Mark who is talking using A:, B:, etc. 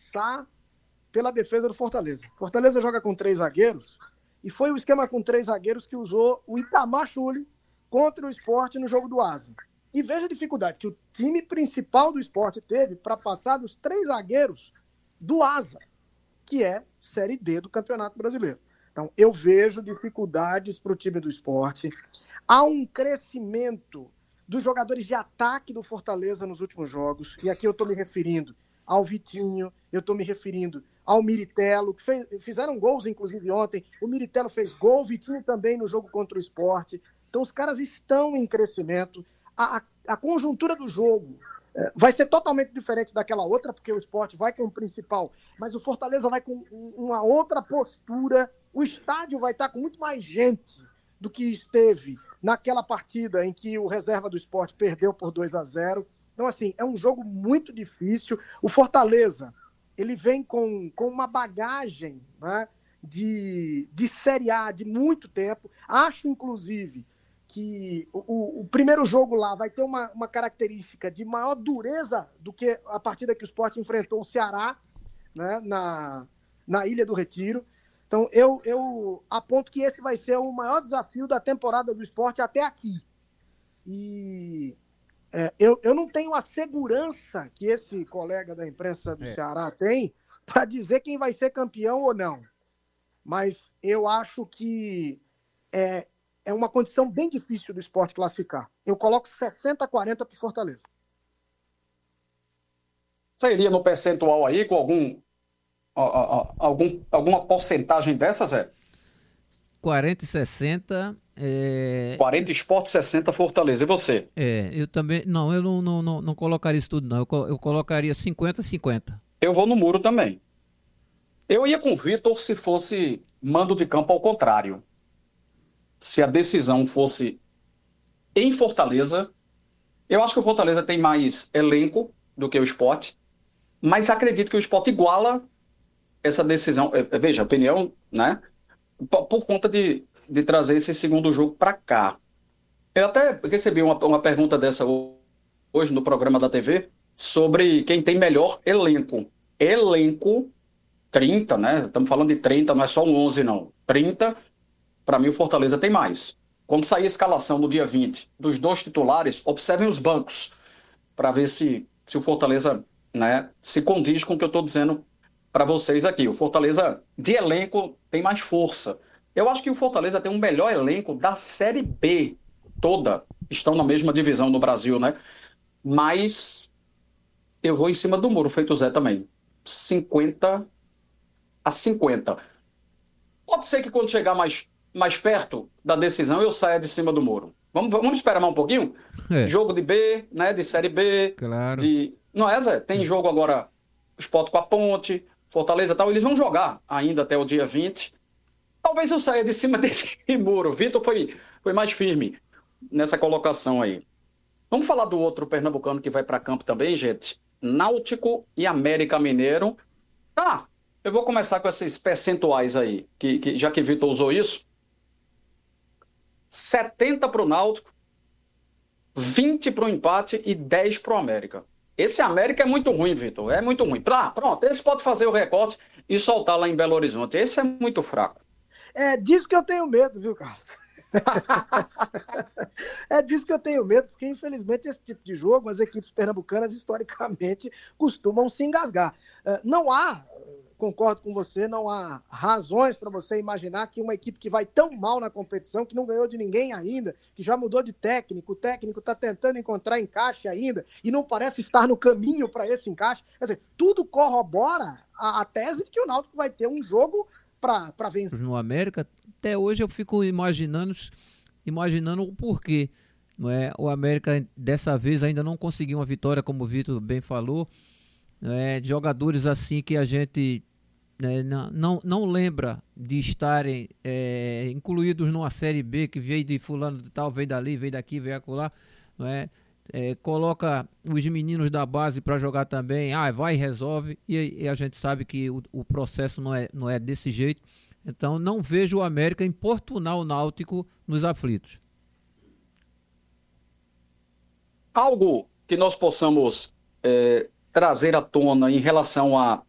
A: começar pela defesa do Fortaleza. Fortaleza joga com 3 zagueiros e foi o esquema com 3 zagueiros que usou o Itamar Schulli contra o Sport no jogo do Asa. E veja a dificuldade que o time principal do Sport teve para passar dos 3 zagueiros do Asa, que é Série D do Campeonato Brasileiro. Então, eu vejo dificuldades para o time do Sport. Há um crescimento dos jogadores de ataque do Fortaleza nos últimos jogos, e aqui eu estou me referindo ao Vitinho, eu estou me referindo ao Miritello, que fizeram gols, inclusive, ontem. O Miritello fez gol, o Vitinho também no jogo contra o Sport. Então, os caras estão em crescimento. A conjuntura do jogo vai ser totalmente diferente daquela outra, porque o Sport vai com o principal, mas o Fortaleza vai com uma outra postura. O estádio vai estar com muito mais gente do que esteve naquela partida em que o reserva do Sport perdeu por 2-0. Então, assim, é um jogo muito difícil. O Fortaleza, ele vem com uma bagagem, né, de Série A de muito tempo. Acho, inclusive, que o primeiro jogo lá vai ter uma característica de maior dureza do que a partida que o Sport enfrentou o Ceará, né, na Ilha do Retiro. Então, eu aponto que esse vai ser o maior desafio da temporada do Sport até aqui. E eu não tenho a segurança que esse colega da imprensa do Ceará tem para dizer quem vai ser campeão ou não. Mas eu acho que é uma condição bem difícil do Sport classificar. Eu coloco 60-40 para o Fortaleza.
B: Sairia no percentual aí com alguma porcentagem dessa, Zé?
C: 40 e 60.
B: 40 Sport, 60 Fortaleza. E você?
C: Eu também. Não, eu não colocaria isso tudo, não. Eu colocaria 50-50.
B: Eu vou no muro também. Eu ia com o Vitor se fosse mando de campo ao contrário. Se a decisão fosse em Fortaleza, eu acho que o Fortaleza tem mais elenco do que o Sport, mas acredito que o Sport iguala essa decisão. Veja, a opinião, né? Por conta de trazer esse segundo jogo para cá. Eu até recebi uma pergunta dessa hoje no programa da TV sobre quem tem melhor elenco. Elenco, 30, né? Estamos falando de 30, não é só um 11, não. 30, para mim o Fortaleza tem mais. Quando sair a escalação no dia 20 dos 2 titulares, observem os bancos para ver se o Fortaleza, né, se condiz com o que eu estou dizendo para vocês aqui. O Fortaleza de elenco tem mais força. Eu acho que o Fortaleza tem um melhor elenco da Série B toda. Estão na mesma divisão no Brasil, né? Mas eu vou em cima do muro, feito o Zé também. 50-50. Pode ser que quando chegar mais perto da decisão eu saia de cima do muro. Vamos esperar mais um pouquinho? Jogo de B, né? De Série B.
C: Claro.
B: Não é, Zé? Tem jogo agora, Sport com a Ponte, Fortaleza e tal. Eles vão jogar ainda até o dia 20. Talvez eu saia de cima desse muro. Vitor foi mais firme nessa colocação aí. Vamos falar do outro pernambucano que vai para campo também, gente. Náutico e América Mineiro. Eu vou começar com esses percentuais aí, que já que Vitor usou isso. 70 para o Náutico, 20 para o empate e 10 para o América. Esse América é muito ruim, Vitor. É muito ruim. Pronto, esse pode fazer o recorte e soltar lá em Belo Horizonte. Esse é muito fraco.
A: É disso que eu tenho medo, viu, Carlos? É disso que eu tenho medo, porque infelizmente esse tipo de jogo, as equipes pernambucanas historicamente costumam se engasgar. Não há, concordo com você, não há razões para você imaginar que uma equipe que vai tão mal na competição, que não ganhou de ninguém ainda, que já mudou de técnico, o técnico está tentando encontrar encaixe ainda e não parece estar no caminho para esse encaixe. Quer dizer, tudo corrobora a tese de que o Náutico vai ter um jogo para vencer.
C: No América, até hoje eu fico imaginando o porquê. Não é? O América dessa vez ainda não conseguiu uma vitória, como o Vitor bem falou. Não é? De jogadores assim que a gente não lembra de estarem incluídos numa Série B, que veio de fulano de tal, veio dali, veio daqui, veio acolá. Não é? Coloca os meninos da base para jogar também, vai e resolve, e a gente sabe que o processo não é desse jeito. Então não vejo o América importunar o Náutico nos aflitos.
B: Algo que nós possamos trazer à tona em relação a